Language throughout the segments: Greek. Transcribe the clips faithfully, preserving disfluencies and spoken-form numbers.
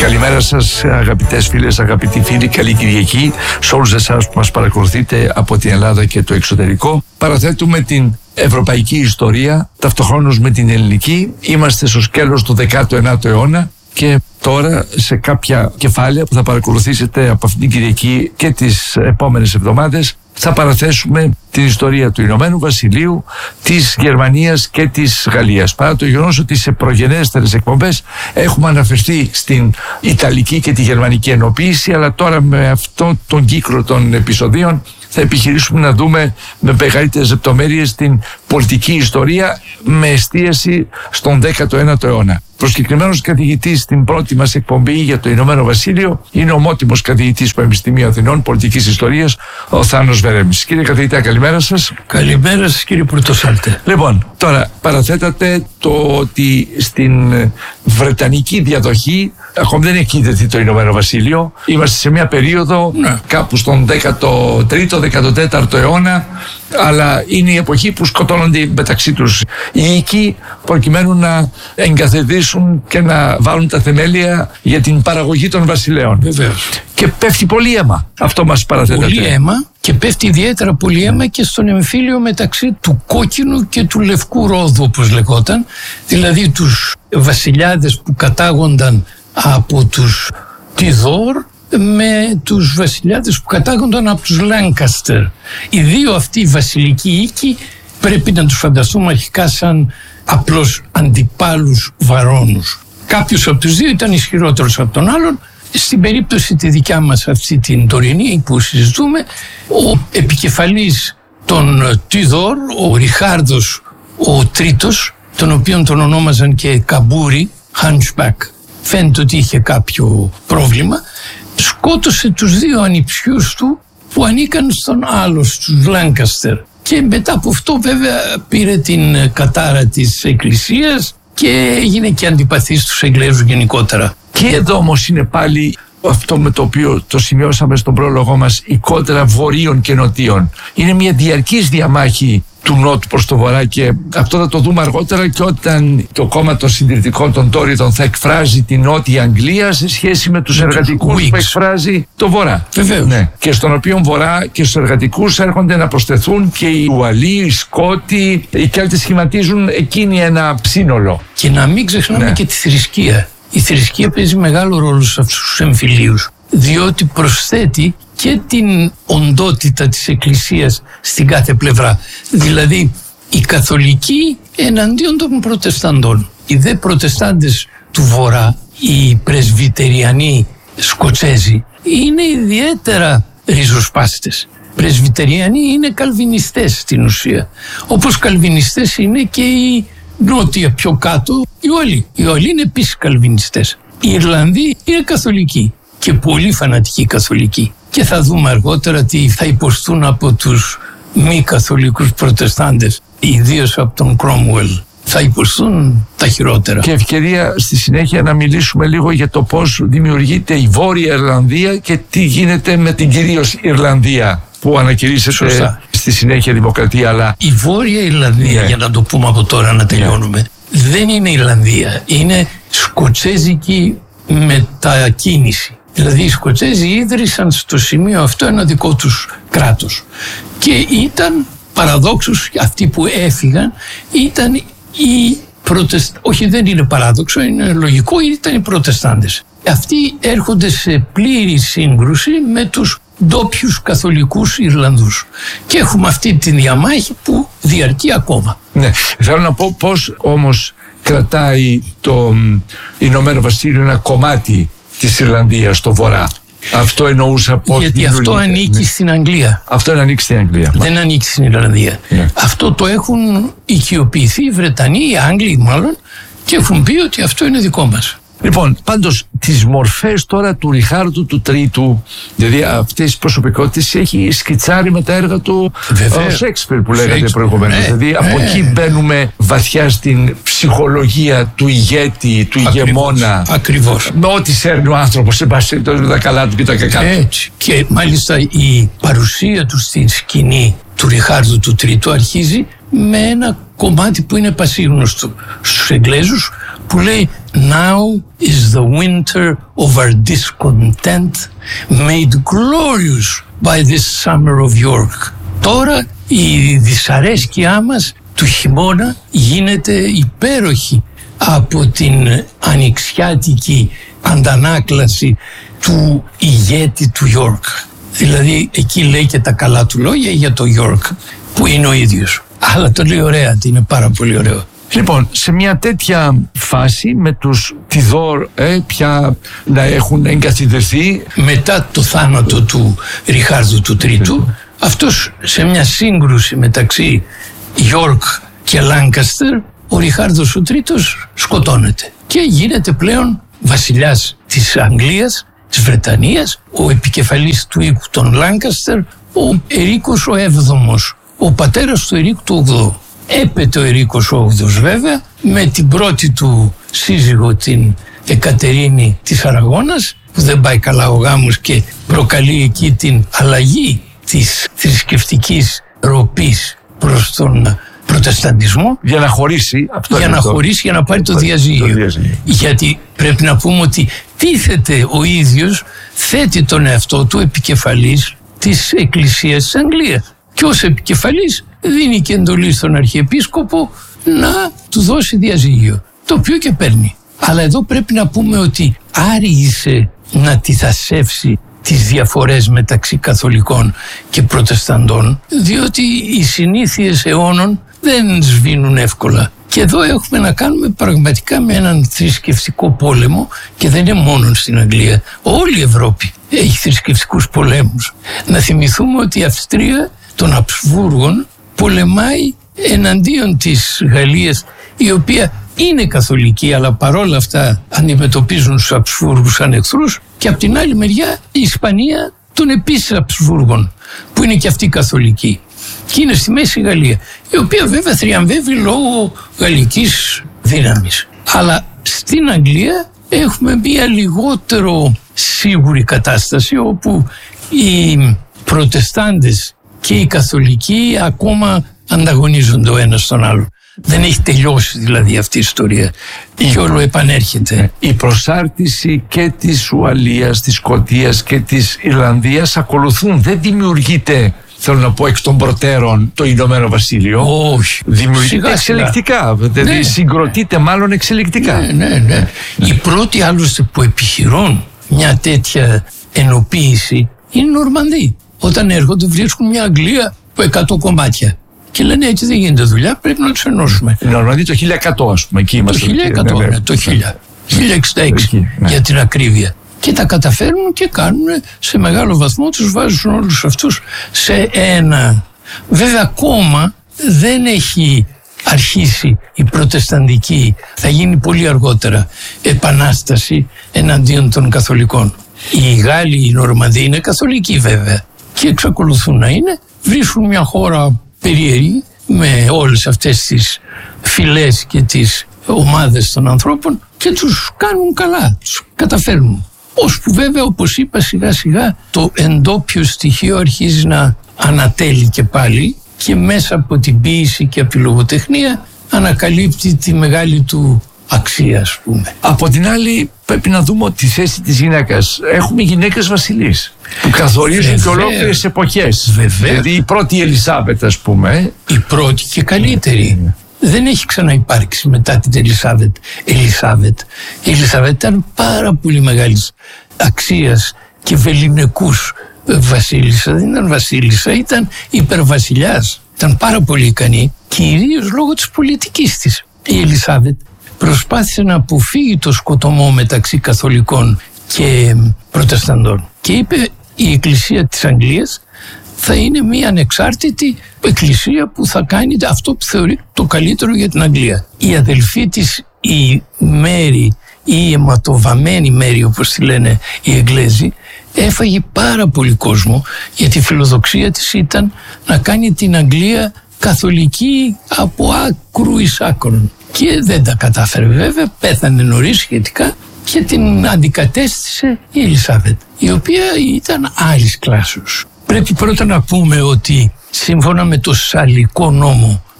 Καλημέρα σας αγαπητές φίλες, αγαπητοί φίλοι, καλή Κυριακή σε όλους εσάς που μας παρακολουθείτε από την Ελλάδα και το εξωτερικό. Παραθέτουμε την ευρωπαϊκή ιστορία ταυτοχρόνως με την ελληνική. Είμαστε στο σκέλος του δέκατου ενάτου αιώνα και τώρα σε κάποια κεφάλαια που θα παρακολουθήσετε από αυτήν την Κυριακή και τις επόμενες εβδομάδες θα παραθέσουμε την ιστορία του Ηνωμένου Βασιλείου, της Γερμανίας και της Γαλλίας. Παρά το γεγονός ότι σε προγενέστερες εκπομπές έχουμε αναφερθεί στην Ιταλική και τη Γερμανική ενοποίηση, αλλά τώρα με αυτόν τον κύκλο των επεισοδίων θα επιχειρήσουμε να δούμε με μεγαλύτερες λεπτομέρειες την πολιτική ιστορία με εστίαση στον δέκατο ένατο αιώνα. Προσκεκριμένος καθηγητής στην πρώτη μας εκπομπή για το Ηνωμένο Βασίλειο είναι ο ομότιμος καθηγητής του Πανεπιστημίου Αθηνών Πολιτικής Ιστορίας, ο Θάνος Βερέμης. Κύριε καθηγητά, καλημέρα σας. Καλημέρα σας, κύριε Πρωτοσάλτε. Λοιπόν, τώρα παραθέτατε το ότι στην Βρετανική διαδοχή ακόμη δεν έχει ιδρυθεί το Ηνωμένο Βασίλειο. Είμαστε σε μια περίοδο ναι. κάπου στον δέκατο τρίτο δέκατο τέταρτο αιώνα, αλλά είναι η εποχή που σκοτώνονται μεταξύ τους οι οίκοι προκειμένου να εγκαθιδρύσουν και να βάλουν τα θεμέλια για την παραγωγή των βασιλέων. Βεβαίως. Και πέφτει πολύ αίμα. Αυτό μας παραθέτατε. Πολύ αίμα και πέφτει ιδιαίτερα πολύ αίμα και στον εμφύλιο μεταξύ του κόκκινου και του λευκού ρόδου, όπως λεγόταν, δηλαδή τους βασιλιάδες που κατάγονταν από τους Τιδόρ με τους βασιλιάδες που κατάγονταν από τους Λάνκαστερ. Οι δύο αυτοί βασιλικοί οίκοι πρέπει να τους φανταστούμε αρχικά σαν απλώς αντιπάλους βαρώνους. Κάποιος από τους δύο ήταν ισχυρότερος από τον άλλον. Στην περίπτωση τη δικιά μας αυτή την τωρινή που συζητούμε, ο επικεφαλής των Τιδόρ, ο Ριχάρδος ο τρίτος, τον οποίον τον ονόμαζαν και Καμπούρι, Hunchback, φαίνεται ότι είχε κάποιο πρόβλημα, σκότωσε τους δύο ανιψιούς του που ανήκαν στον άλλο, στους Λάνκαστερ. Και μετά από αυτό βέβαια πήρε την κατάρα της εκκλησίας και έγινε και αντιπαθής στους Εγγλέζους γενικότερα. Και εδώ όμως είναι πάλι αυτό με το οποίο το σημειώσαμε στον πρόλογό μας, η κόντρα βορείων και νοτίων. Είναι μια διαρκής διαμάχη του νότου προς το βορρά και αυτό θα το δούμε αργότερα και όταν το κόμμα των συντηρητικών των Τόριτων θα εκφράζει την Νότια Αγγλία σε σχέση με τους εργατικούς που εκφράζει το βορρά. Βεβαίως. Ναι. Και στον οποίο βορρά και στους εργατικούς έρχονται να προσθεθούν και οι Ουαλοί, οι Σκότοι, οι Κέλτες σχηματίζουν εκείνη ένα σύνολο. Και να μην ξεχνάμε ναι. και τη θρησκεία. Η θρησκεία παίζει μεγάλο ρόλο σε αυτούς τους εμφυλίους, διότι προσθέτει και την οντότητα της Εκκλησίας στην κάθε πλευρά. Δηλαδή οι καθολικοί εναντίον των προτεσταντών. Οι δε προτεστάντες του Βορρά, οι πρεσβυτεριανοί Σκοτσέζοι, είναι ιδιαίτερα ριζοσπάστες. Πρεσβυτεριανοί είναι καλβινιστές στην ουσία. Όπως καλβινιστές είναι και οι νότια πιο κάτω οι Ουαλοί. Οι Ουαλοί είναι επίσης καλβινιστές. Οι Ιρλανδοί είναι καθολικοί και πολύ φανατικοί καθολικοί. Και θα δούμε αργότερα τι θα υποστούν από τους μη καθολικούς προτεστάντες, ιδίως από τον Κρόμουελ. Θα υποστούν τα χειρότερα. Και ευκαιρία στη συνέχεια να μιλήσουμε λίγο για το πώς δημιουργείται η Βόρεια Ιρλανδία και τι γίνεται με την κυρίως Ιρλανδία που ανακηρύσσεται Σωστά. στη συνέχεια δημοκρατία. Αλλά η Βόρεια Ιρλανδία, yeah. για να το πούμε από τώρα να τελειώνουμε, yeah. δεν είναι Ιρλανδία, είναι σκοτσέζικη μετακίνηση. Δηλαδή οι Σκοτσέζοι ίδρυσαν στο σημείο αυτό ένα δικό τους κράτος και ήταν παραδόξως αυτοί που έφυγαν ήταν οι προτεστ... όχι δεν είναι παράδοξο, είναι λογικό, ήταν οι προτεστάντες. Αυτοί έρχονται σε πλήρη σύγκρουση με τους ντόπιους καθολικούς Ιρλανδούς και έχουμε αυτή τη διαμάχη που διαρκεί ακόμα. Ναι, θέλω να πω πώς όμως κρατάει το Ηνωμένο Βασίλειο ένα κομμάτι της Ιρλανδίας στο βορρά. Αυτό εννοούσα πώς. Γιατί αυτό ανήκει ναι. στην Αγγλία. Αυτό ανήκει στην Αγγλία. Δεν ανήκει στην Ιρλανδία. Ναι. Αυτό το έχουν οικειοποιηθεί οι Βρετανοί, οι Άγγλοι μάλλον, και έχουν πει ότι αυτό είναι δικό μας. Λοιπόν, πάντως τις μορφές τώρα του Ριχάρδου του Τρίτου, δηλαδή αυτές τις προσωπικότητες έχει σκιτσάρει με τα έργα του ο Σέξπιρ που λέγατε προηγουμένως. Ναι, δηλαδή ναι. από εκεί μπαίνουμε βαθιά στην ψυχολογία του ηγέτη, του Ακριβώς, ηγεμόνα. Ακριβώς. Με ό,τι σέρνει ο άνθρωπος, σε πάση με τα καλά του και τα κακά του. Έτσι. Και μάλιστα η παρουσία του στην σκηνή του Ριχάρδου του Τρίτου αρχίζει με ένα κομμάτι που είναι πασίγνωστο στους Εγγλέζους, που λέει «Now is the winter of our discontent made glorious by this summer of York». Τώρα η δυσαρέσκειά μας του χειμώνα γίνεται υπέροχη από την ανοιξιάτικη αντανάκλαση του ηγέτη του York. Δηλαδή εκεί λέει και τα καλά του λόγια για το York που είναι ο ίδιος. Αλλά το λέει ωραία, είναι πάρα πολύ ωραίο. Λοιπόν, σε μια τέτοια φάση με τους Τιδόρ ε, πια να έχουν εγκαθιδρυθεί μετά το θάνατο του Ριχάρδου του Τρίτου, αυτός σε μια σύγκρουση μεταξύ York και Λάνκαστερ, ο Ριχάρδος ο Τρίτος σκοτώνεται και γίνεται πλέον βασιλιάς της Αγγλίας, της Βρετανίας, ο επικεφαλής του οίκου των Λάνκαστερ, ο Ερίκος ο Έβδομος, ο πατέρας του Ερίκου του Ογδόου. Έπεται ο Ερίκος ο Όγδοος βέβαια με την πρώτη του σύζυγο, την Εκατερίνη της Αραγώνας, που δεν πάει καλά ο γάμος και προκαλεί εκεί την αλλαγή της θρησκευτικής ροπής προς τον προτεσταντισμό, για να χωρίσει αυτό για να το... χωρίσει, για να πάρει το, το διαζύγιο. διαζύγιο γιατί πρέπει να πούμε ότι τίθεται ο ίδιος, θέτει τον εαυτό του επικεφαλής της Εκκλησίας της Αγγλίας και ως επικεφαλής δίνει και εντολή στον Αρχιεπίσκοπο να του δώσει διαζύγιο, το οποίο και παίρνει. Αλλά εδώ πρέπει να πούμε ότι άργησε να τυθασεύσει τις διαφορές μεταξύ καθολικών και προτεσταντών, διότι οι συνήθειες αιώνων δεν σβήνουν εύκολα. Και εδώ έχουμε να κάνουμε πραγματικά με έναν θρησκευτικό πόλεμο, και δεν είναι μόνο στην Αγγλία. Όλη η Ευρώπη έχει θρησκευτικούς πολέμους. Να θυμηθούμε ότι η Αυστρία των Αψβούργων πολεμάει εναντίον της Γαλλίας, η οποία είναι καθολική, αλλά παρόλα αυτά αντιμετωπίζουν τους Αψβούργους σαν εχθρούς, και από την άλλη μεριά η Ισπανία των επίσης Αψβούργων, που είναι και αυτή καθολική. Και είναι στη μέση η Γαλλία, η οποία βέβαια θριαμβεύει λόγω γαλλικής δύναμης. Αλλά στην Αγγλία έχουμε μια λιγότερο σίγουρη κατάσταση, όπου οι προτεστάντες και οι καθολικοί ακόμα ανταγωνίζονται ο ένας τον άλλο. Δεν έχει τελειώσει δηλαδή αυτή η ιστορία η, και όλο επανέρχεται. Η προσάρτηση και της Ουαλίας, της Σκωτίας και της Ιρλανδίας ακολουθούν. Δεν δημιουργείται, θέλω να πω, εκ των προτέρων το Ηνωμένο Βασίλειο. Όχι. Δημιουργείται σιγά, εξελικτικά. σιγά. Δηλαδή ναι. συγκροτείται μάλλον εξελικτικά. Ναι, ναι, ναι. Οι πρώτοι άλλωστε που επιχειρούν μια τέτοια ενοποίηση είναι οι Νορμανδοί. Όταν έρχονται βρίσκουν μια Αγγλία από εκατό κομμάτια. Και λένε έτσι δεν γίνεται δουλειά, πρέπει να τους ενώσουμε. Νορμανδοί το χίλια εκατό, ας πούμε. Εκεί το χίλια εκατό, ναι, ναι, το χίλια εξήντα έξι ναι. για την ακρίβεια. Και τα καταφέρνουν και κάνουν σε μεγάλο βαθμό, τους βάζουν όλους αυτούς σε ένα. Βέβαια ακόμα δεν έχει αρχίσει η προτεσταντική, θα γίνει πολύ αργότερα, επανάσταση εναντίον των καθολικών. Οι Γάλλοι, οι Νορμανδοί είναι καθολικοί βέβαια και εξακολουθούν να είναι, βρίσκουν μια χώρα περίεργη με όλες αυτές τις φυλές και τις ομάδες των ανθρώπων και τους κάνουν καλά, τους καταφέρνουν. Ώσπου βέβαια, όπως είπα, σιγά σιγά το εντόπιο στοιχείο αρχίζει να ανατέλει και πάλι και μέσα από την ποίηση και από τη λογοτεχνία ανακαλύπτει τη μεγάλη του αξία, ας πούμε. Από την άλλη πρέπει να δούμε ότι τη θέση της γυναίκας, έχουμε γυναίκες βασιλείς που καθορίζουν και ολόκληρες εποχές. Βεβαίως. Δηλαδή η πρώτη Ελισάβετ, ας πούμε. Η πρώτη και καλύτερη. Mm. Δεν έχει ξαναυπάρξει μετά την Ελισάβετ. Ελισάβετ. Η Ελισάβετ ήταν πάρα πολύ μεγάλης αξίας και βεληνικούς βασίλισσα. Δεν ήταν βασίλισσα, ήταν υπερβασιλιάς. Ήταν πάρα πολύ ικανή, κυρίως λόγω της πολιτικής της. Η Ελισάβετ προσπάθησε να αποφύγει το σκοτωμό μεταξύ καθολικών και προτεσταντών. Και είπε η Εκκλησία της Αγγλίας θα είναι μια ανεξάρτητη εκκλησία που θα κάνει αυτό που θεωρεί το καλύτερο για την Αγγλία. Η αδελφή της, η Μέρη, η αιματοβαμμένη Μέρη όπως τη λένε οι Εγγλέζοι, έφαγε πάρα πολύ κόσμο, γιατί η φιλοδοξία της ήταν να κάνει την Αγγλία καθολική από άκρου εις άκρον. Και δεν τα κατάφερε βέβαια, πέθανε νωρίς σχετικά και την αντικατέστησε η Ελισάβετ, η οποία ήταν άλλης κλάσεως. Πρέπει πρώτα να πούμε ότι σύμφωνα με το Σαλικό νόμο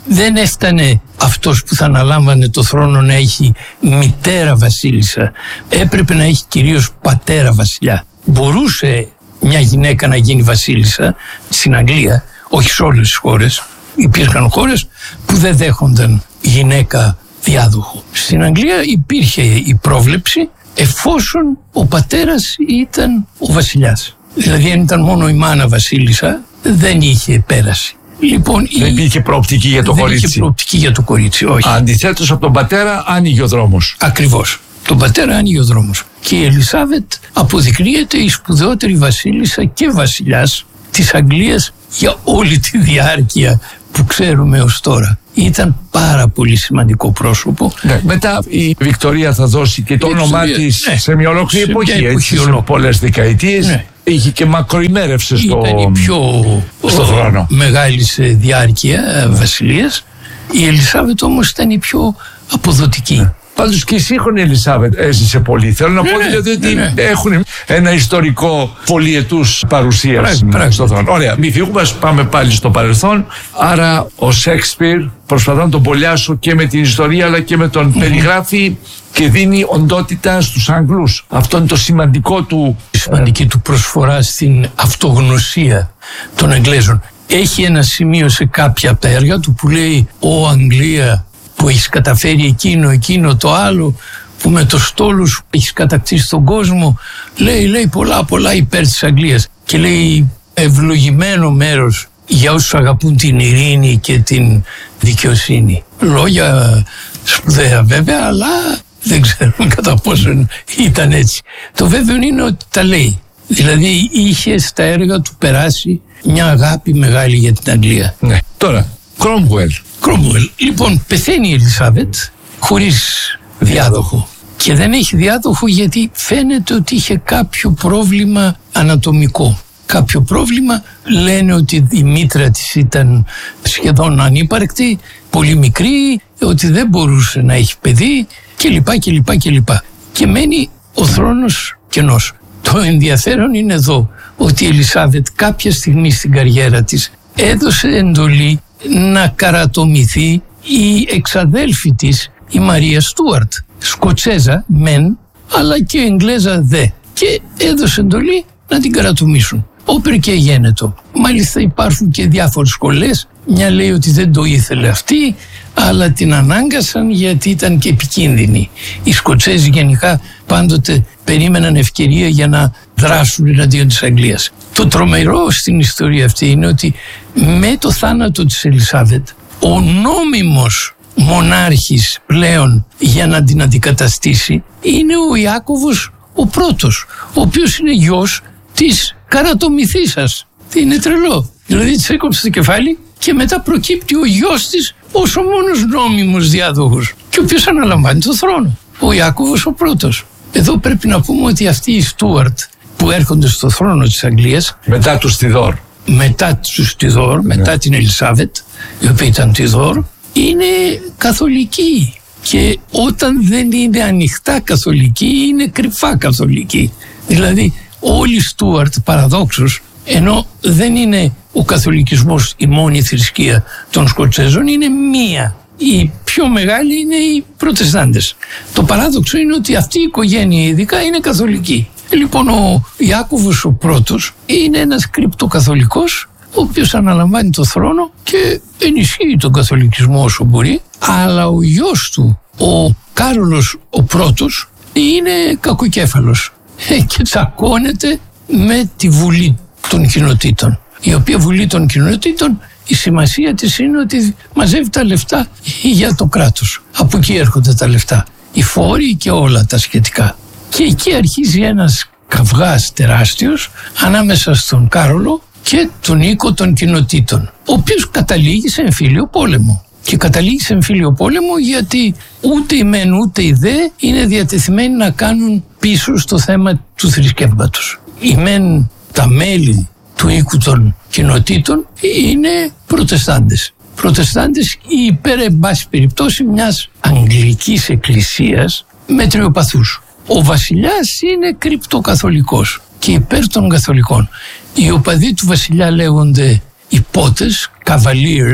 δεν έφτανε αυτός που θα αναλάμβανε το θρόνο να έχει μητέρα βασίλισσα. Έπρεπε να έχει κυρίως πατέρα βασιλιά. Μπορούσε μια γυναίκα να γίνει βασίλισσα στην Αγγλία, όχι σε όλες τις χώρες. Υπήρχαν χώρες που δεν δέχονταν γυναίκα διάδοχο. Στην Αγγλία υπήρχε η πρόβλεψη εφόσον ο πατέρας ήταν ο βασιλιάς. Δηλαδή αν ήταν μόνο η μάνα βασίλισσα δεν είχε πέραση. Λοιπόν, δεν υπήρχε προοπτική για το δεν κορίτσι. Δεν υπήρχε προοπτική για το κορίτσι, όχι. Αντιθέτως από τον πατέρα άνοιγε ο δρόμος. Ακριβώς. Τον πατέρα άνοιγε ο δρόμος. Και η Ελισάβετ αποδεικνύεται η σπουδαιότερη βασίλισσα και βασιλιάς της Αγγλίας για όλη τη διάρκεια που ξέρουμε ως τώρα. Ήταν πάρα πολύ σημαντικό πρόσωπο. Ναι, μετά η Βικτωρία θα δώσει και το όνομά της ναι, σε μια ολόκληρη εποχή, έτσι, σε πολλές δεκαετίες. Ναι. Είχε και μακροημέρευσε στο, ήταν η πιο στο χρόνο. Μεγάλη σε διάρκεια βασιλείας. Η Ελισάβετ όμως ήταν η πιο αποδοτική. Ναι. Πάντως και η σύγχρονη Ελισάβετ έζησε πολύ. Θέλω να ναι, πω δηλαδή ότι ναι, ναι. έχουν ένα ιστορικό πολυετούς παρουσίας στον θρόνο. Ωραία, μη φύγουμε, ας πάμε πάλι στο παρελθόν. Άρα ο Σέξπιρ, προσπαθώ να τον πολιάσω και με την ιστορία αλλά και με τον mm-hmm. περιγράφει και δίνει οντότητα στους Αγγλούς. Αυτό είναι το σημαντικό του. Η σημαντική του προσφορά στην αυτογνωσία των Εγγλέζων. Έχει ένα σημείο σε κάποια από τα έργα του που λέει «Ω Αγγλία, που έχεις καταφέρει εκείνο, εκείνο, το άλλο, που με το στόλο σου έχεις κατακτήσει τον κόσμο», λέει, λέει πολλά πολλά υπέρ της Αγγλίας και λέει ευλογημένο μέρος για όσους αγαπούν την ειρήνη και την δικαιοσύνη. Λόγια σπουδαία βέβαια, αλλά δεν ξέρουμε κατά πόσο ήταν έτσι. Το βέβαιο είναι ότι τα λέει. Δηλαδή είχε στα έργα του περάσει μια αγάπη μεγάλη για την Αγγλία. Ναι. Τώρα, Κρόμουελ. Κρόμουελ. Λοιπόν, πεθαίνει η Ελισάβετ χωρίς διάδοχο. Και δεν έχει διάδοχο γιατί φαίνεται ότι είχε κάποιο πρόβλημα ανατομικό. Κάποιο πρόβλημα, λένε ότι η μήτρα της ήταν σχεδόν ανύπαρκτη, πολύ μικρή, ότι δεν μπορούσε να έχει παιδί κλπ. κλπ, κλπ. Και μένει ο θρόνος κενός. Το ενδιαφέρον είναι εδώ ότι η Ελισάβετ κάποια στιγμή στην καριέρα της έδωσε εντολή να καρατομηθεί η εξαδέλφη της, η Μαρία Στούαρτ, Σκοτσέζα μεν, αλλά και Εγγλέζα δε. Και έδωσε εντολή να την καρατομήσουν. Όπερ και γένετο. Μάλιστα υπάρχουν και διάφορες σχολές. Μια λέει ότι δεν το ήθελε αυτή, αλλά την ανάγκασαν γιατί ήταν και επικίνδυνη. Οι Σκοτσέζοι γενικά πάντοτε περίμεναν ευκαιρία για να δράσουν εναντίον της Αγγλίας. Το τρομερό στην ιστορία αυτή είναι ότι με το θάνατο της Ελισάβετ, ο νόμιμος μονάρχης πλέον για να την αντικαταστήσει είναι ο Ιάκωβος ο πρώτος, ο οποίος είναι γιος της καρατομηθήσας. Είναι τρελό. Δηλαδή της έκοψε το κεφάλι και μετά προκύπτει ο γιος της ως ο μόνος νόμιμος διάδοχος και ο οποίος αναλαμβάνει το θρόνο. Ο Ιάκωβος ο πρώτος. Εδώ πρέπει να πούμε ότι αυτοί οι Στούαρτ που έρχονται στο θρόνο της Αγγλίας μετά τους Τιδόρ μετά τους Τιδόρ, μετά yeah. την Ελισάβετ η οποία ήταν Τιδόρ, είναι καθολικοί και όταν δεν είναι ανοιχτά καθολικοί είναι κρυφά καθολικοί. Δηλαδή όλοι οι Στούαρτ παραδόξως, ενώ δεν είναι ο καθολικισμός η μόνη θρησκεία των Σκοτσέζων, είναι μία. Η πιο μεγάλη είναι οι Προτεστάντες. Το παράδοξο είναι ότι αυτή η οικογένεια ειδικά είναι καθολική. Λοιπόν, ο Ιάκωβος ο πρώτος είναι ένας κρυπτοκαθολικός, ο οποίος αναλαμβάνει το θρόνο και ενισχύει τον καθολικισμό όσο μπορεί, αλλά ο γιος του, ο Κάρολος ο πρώτος, είναι κακοκέφαλος και τσακώνεται με τη Βουλή των Κοινοτήτων, η οποία Βουλή των Κοινοτήτων η σημασία της είναι ότι μαζεύει τα λεφτά για το κράτος. Από εκεί έρχονται τα λεφτά, οι φόροι και όλα τα σχετικά. Και εκεί αρχίζει ένας καυγάς τεράστιος ανάμεσα στον Κάρολο και τον οίκο των Κοινοτήτων, ο οποίος καταλήγει σε εμφύλιο πόλεμο. Και καταλήγει σε εμφύλιο πόλεμο γιατί ούτε οι μεν ούτε οι δε είναι διατεθειμένοι να κάνουν πίσω στο θέμα του θρησκεύματος. Οι μεν, τα μέλη του οίκου των Κοινοτήτων, είναι Προτεστάντες. Προτεστάντες υπέρ, εν πάση περιπτώσει, μιας Αγγλικής εκκλησίας μετριοπαθούς. Ο βασιλιάς είναι κρυπτοκαθολικός και υπέρ των καθολικών. Οι οπαδοί του βασιλιά λέγονται υπότες, cavaliers,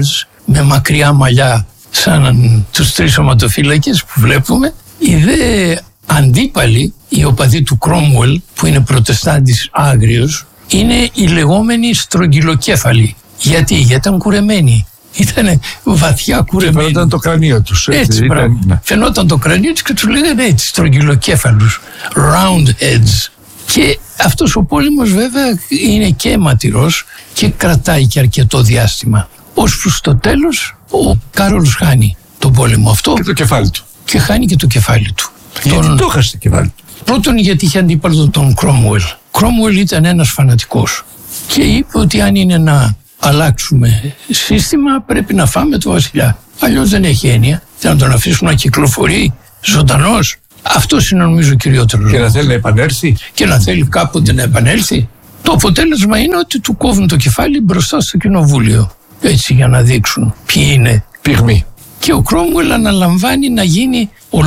με μακριά μαλλιά σαν τους τρεις σωματοφύλακες που βλέπουμε. Οι δε αντίπαλοι, οι οπαδοί του Κρόμουελ, που είναι προτεστάντης άγριος, είναι οι λεγόμενοι στρογγυλοκέφαλοι. Γιατί, γιατί ήταν κουρεμένοι. Ήταν βαθιά κουρεμένοι. Φαινόταν το κρανίο τους. Έτσι, έτσι ήταν, ναι. Φαινόταν το κρανίο τους και τους λέγανε έτσι, στρογγυλοκέφαλους, round heads. Και αυτός ο πόλεμος βέβαια είναι και αιματηρός και κρατάει και αρκετό διάστημα. Ώσπου στο τέλος ο Κάρολος χάνει τον πόλεμο αυτό. Και το κεφάλι του. Και χάνει και το κεφάλι του. Γιατί τον... το έχασε το κεφάλι του? Πρώτον γιατί είχε αντίπαλο τον Κρόμουελ. Κρόμουελ ήταν ένας φανατικός και είπε ότι αν είναι να αλλάξουμε σύστημα πρέπει να φάμε το βασιλιά. Αλλιώς δεν έχει έννοια. Να τον αφήσουμε να κυκλοφορεί ζωντανός. Αυτός είναι νομίζω κυριότερος. Και να θέλει να επανέλθει. Και να θέλει κάποτε να επανέλθει. Το αποτέλεσμα είναι ότι του κόβουν το κεφάλι μπροστά στο κοινοβούλιο. Έτσι, για να δείξουν ποιοι είναι. Πυγμοί. Και ο Κρόμουελ αναλαμβάνει να γίνει